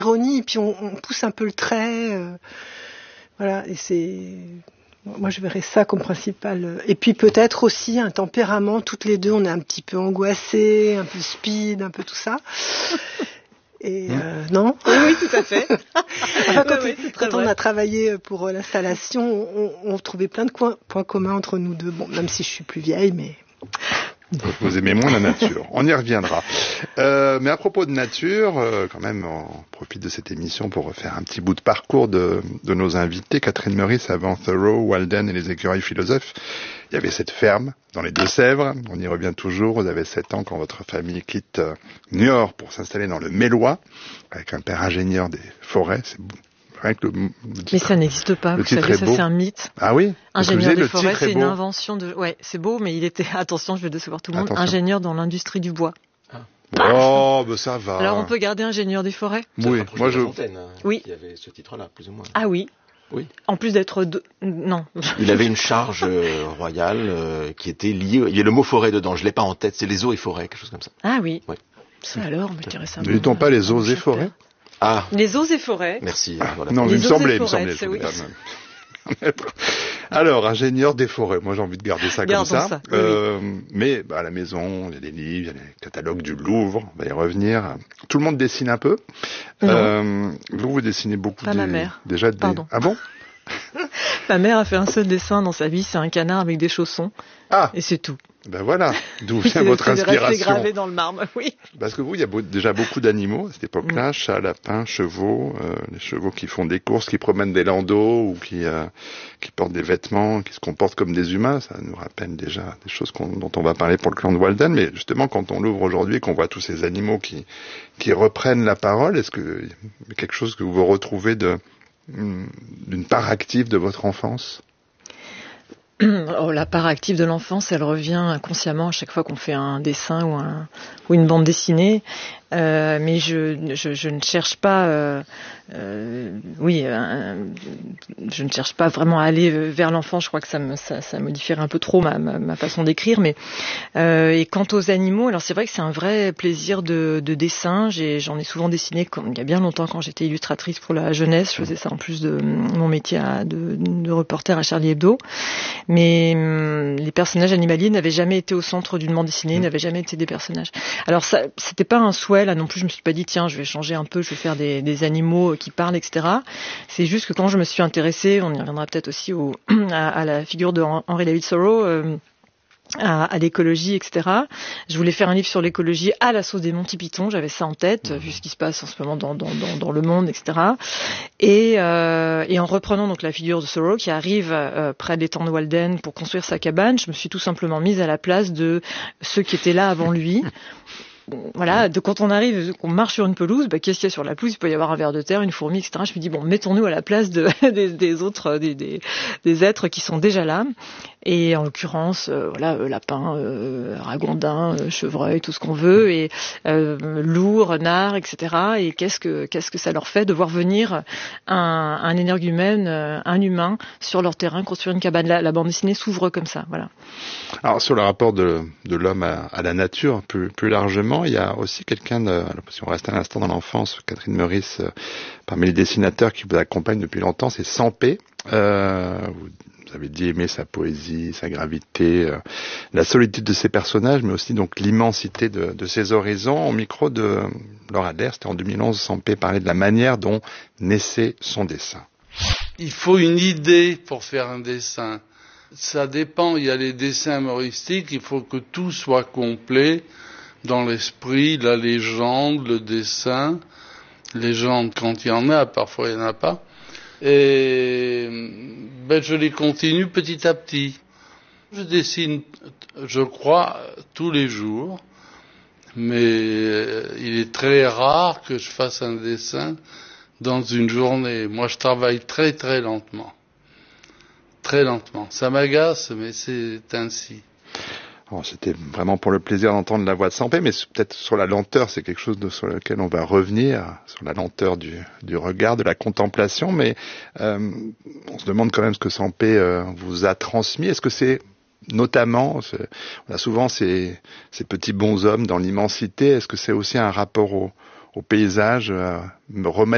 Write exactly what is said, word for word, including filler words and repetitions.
ironie, et puis on, on pousse un peu le trait. Euh, voilà, et c'est... Moi, je verrais ça comme principal. Et puis peut-être aussi un tempérament. Toutes les deux, on est un petit peu angoissées, un peu speed, un peu tout ça. Et euh, non Oui, oui, tout à fait. Enfin, quand oui, oui, quand on a travaillé pour l'installation, on, on trouvait plein de coins, points communs entre nous deux. Bon, même si je suis plus vieille, mais... Vous aimez moins la nature. On y reviendra. Euh, mais à propos de nature, euh, quand même, on profite de cette émission pour refaire un petit bout de parcours de, de nos invités. Catherine Meurice, avant Thoreau, Walden et les écureuils philosophes. Il y avait cette ferme dans les Deux-Sèvres. On y revient toujours. Vous avez sept ans quand votre famille quitte Niort pour s'installer dans le Mélois, avec un père ingénieur des forêts. C'est beau. Rien que le, le titre, mais ça n'existe pas, vous savez, ça c'est un mythe. Ah oui. Ingénieur des forêts, c'est une invention de... Ouais, c'est beau, mais il était... Attention, je vais décevoir tout le monde. Attention. Ingénieur dans l'industrie du bois. Ah. Oh, ben ça va. Alors on peut garder ingénieur des forêts. Oui, moi je... Fontaine, hein, oui. Qui avait ce titre-là, plus ou moins. Ah oui. Oui. En plus d'être... De... Non. Il avait une charge euh, royale euh, qui était liée... Il y a le mot forêt dedans, je l'ai pas en tête, c'est les eaux et forêts, quelque chose comme ça. Ah oui. Oui. Ça alors, on dirait ça. Ne dit-on pas les eaux et forêts? Ah. Les eaux et forêts. Merci. Ah, voilà. Non, les il me semblait, il me semblait. Oui. Alors, ingénieur des forêts. Moi, j'ai envie de garder ça Gardons comme ça. ça. Euh, oui. Mais bah, à la maison, il y a des livres, il y a les catalogues du Louvre. On va y revenir. Tout le monde dessine un peu. Euh, vous, vous dessinez beaucoup. Pas des, ma mère. Déjà des... Pardon. Ah bon? Ma mère a fait un seul dessin dans sa vie, c'est un canard avec des chaussons. Ah. Et c'est tout. Ben voilà, d'où vient votre c'est inspiration. C'est gravé dans le marbre, oui. Parce que vous, il y a beau, déjà beaucoup d'animaux à cette époque-là, mmh. chats, lapins, chevaux, euh, les chevaux qui font des courses, qui promènent des landaux ou qui euh, qui portent des vêtements, qui se comportent comme des humains. Ça nous rappelle déjà des choses qu'on, dont on va parler pour le clan de Walden. Mais justement, quand on l'ouvre aujourd'hui et qu'on voit tous ces animaux qui qui reprennent la parole, est-ce que il y a quelque chose que vous retrouvez de d'une part active de votre enfance? Oh, la part active de l'enfance, elle revient inconsciemment à chaque fois qu'on fait un dessin ou, un, ou une bande dessinée. Euh, mais je, je, je ne cherche pas, euh, euh, oui, euh, je ne cherche pas vraiment à aller vers l'enfant. Je crois que ça, me, ça, ça modifierait un peu trop ma, ma, ma façon d'écrire. Mais euh, et quant aux animaux, alors c'est vrai que c'est un vrai plaisir de, de dessin. J'ai, j'en ai souvent dessiné quand, il y a bien longtemps quand j'étais illustratrice pour la jeunesse. Je faisais ça en plus de mon métier à, de, de reporter à Charlie Hebdo. Mais hum, les personnages animaliers n'avaient jamais été au centre d'une bande dessinée, mmh. n'avaient jamais été des personnages. Alors ça, c'était pas un souhait là non plus. Je me suis pas dit tiens, je vais changer un peu, je vais faire des, des animaux qui parlent, et cetera. C'est juste que quand je me suis intéressée, on y reviendra peut-être aussi au, à, à la figure de Henry David Thoreau. Euh, À, à l'écologie, et cetera. Je voulais faire un livre sur l'écologie à la sauce des Monty Python. J'avais ça en tête, mmh. vu ce qui se passe en ce moment dans, dans, dans, dans le monde, et cetera. Et, euh, et en reprenant donc la figure de Thoreau qui arrive euh, près de l'étang de Walden pour construire sa cabane, je me suis tout simplement mise à la place de ceux qui étaient là avant lui. Voilà, de quand on arrive, qu'on marche sur une pelouse, bah, qu'est-ce qu'il y a sur la pelouse? Il peut y avoir un ver de terre, une fourmi, et cetera. Je me dis bon, mettons-nous à la place de, des, des autres, des, des, des êtres qui sont déjà là. Et en l'occurrence, euh, voilà, euh, lapin, euh, ragondin, euh, chevreuil, tout ce qu'on veut, et euh, loup, renard, et cetera. Et qu'est-ce que qu'est-ce que ça leur fait de voir venir un, un énergumène, un humain sur leur terrain construire une cabane? La, la bande dessinée s'ouvre comme ça, voilà. Alors sur le rapport de, de l'homme à, à la nature, plus, plus largement, il y a aussi quelqu'un, de, si on reste un instant dans l'enfance, Catherine Meurice, euh, parmi les dessinateurs qui vous accompagnent depuis longtemps, c'est Sampé. Euh, vous, vous avez dit aimer sa poésie, sa gravité, euh, la solitude de ses personnages, mais aussi donc l'immensité de, de ses horizons. Au micro de Laura Adler, c'était en deux mille onze, Sampé parlait de la manière dont naissait son dessin. Il faut une idée pour faire un dessin. Ça dépend, il y a les dessins humoristiques, il faut que tout soit complet dans l'esprit, la légende, le dessin. Légende quand il y en a, parfois il n'y en a pas. Et ben, je les continue petit à petit. Je dessine, je crois, tous les jours, mais il est très rare que je fasse un dessin dans une journée. Moi, je travaille très très lentement. Très lentement. Ça m'agace, mais c'est ainsi. Bon, c'était vraiment pour le plaisir d'entendre la voix de Sampé, mais peut-être sur la lenteur, c'est quelque chose de, sur lequel on va revenir, sur la lenteur du, du regard, de la contemplation, mais euh, on se demande quand même ce que Sampé euh, vous a transmis. Est-ce que c'est notamment, c'est, on a souvent ces, ces petits bonshommes dans l'immensité, est-ce que c'est aussi un rapport au, au paysage, euh, remettre